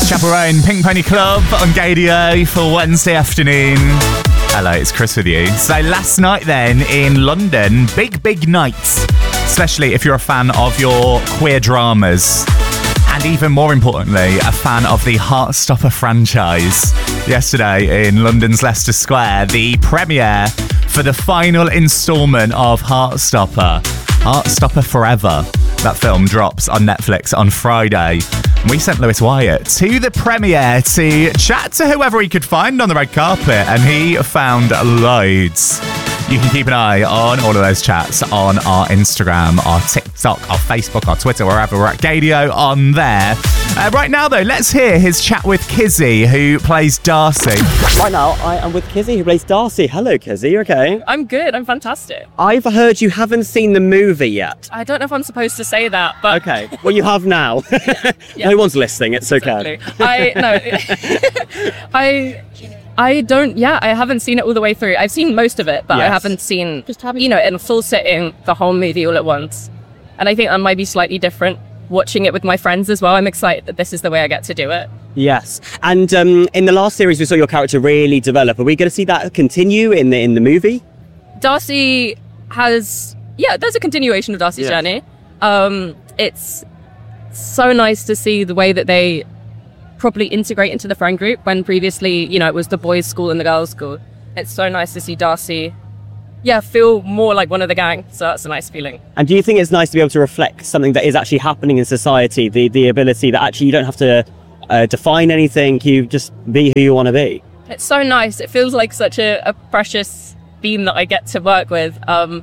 Chaperone, Pink Pony Club on Gadio for Wednesday afternoon. Hello, it's Chris with you. So last night then in London, big night, especially if you're a fan of your queer dramas. And even more importantly, a fan of the Heartstopper franchise. Yesterday in London's Leicester Square, the premiere for the final instalment of Heartstopper Forever. That film drops on Netflix on Friday. We sent Lewis Wyatt to the premiere to chat to whoever he could find on the red carpet, and he found loads. You can keep an eye on all of those chats on our Instagram, our TikTok, our Facebook, our Twitter, wherever we're at Gadio on there. Right now, though, let's hear his chat with Kizzy, who plays Darcy. Right now, I am with Kizzy, who plays Darcy. Hello, Kizzy. You okay? I'm good. I'm fantastic. I've heard you haven't seen the movie yet. I don't know if I'm supposed to say that, but... Okay. Well, you have now. Yeah. No one's listening. It's okay. I haven't seen it all the way through. I've seen most of it, but Yes. I haven't seen, in a full sitting, the whole movie all at once. And I think that might be slightly different watching it with my friends as well. I'm excited that this is the way I get to do it. Yes. And in the last series, we saw your character really develop. Are we going to see that continue in the movie? Darcy has... Yeah, there's a continuation of Darcy's journey. It's so nice to see the way that they properly integrate into the friend group when previously, it was the boys' school and the girls' school. It's so nice to see Darcy, feel more like one of the gang. So that's a nice feeling. And do you think it's nice to be able to reflect something that is actually happening in society, the ability that actually you don't have to define anything, you just be who you want to be? It's so nice. It feels like such a precious theme that I get to work with. I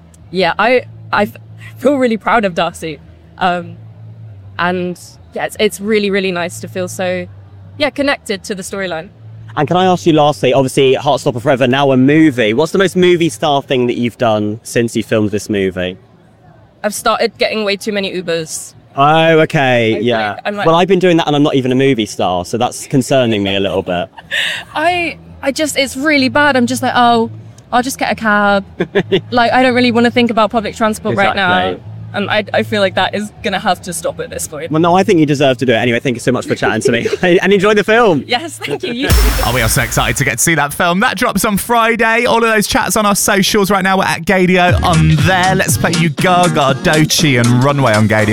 feel really proud of Darcy. It's really, really nice to feel so, connected to the storyline. And can I ask you lastly, obviously Heartstopper Forever, now a movie. What's the most movie star thing that you've done since you filmed this movie? I've started getting way too many Ubers. Oh, okay, Well, I've been doing that and I'm not even a movie star, so that's concerning me a little bit. It's really bad. I'm just like, I'll just get a cab. I don't really want to think about public transport right now. And I feel like that is going to have to stop at this point. Well, no, I think you deserve to do it anyway. Thank you so much for chatting to me. And enjoy the film. Yes, thank you. We are so excited to get to see that film. That drops on Friday. All of those chats on our socials right now. We're at Gadio on there. Let's play you Gaga, Doechii and Runway on Gadio.